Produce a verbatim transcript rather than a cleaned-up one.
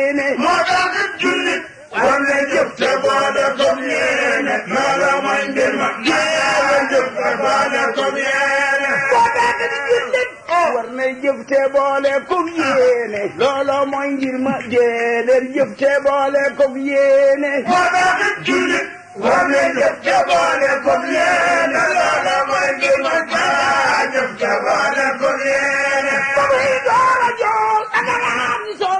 moo tax jullit war na jëf te boole comme yéene loolu mooy mbir ma maa jëf te boole comme yéene moo tax jullit war na jëf te boole comme yéene loolu mooy mbir ma déedéet jëf te boole comme yéene moo tax jullit war na jëf te boole comme yéene loolu mooy mbir ma jëf te boole comme yéene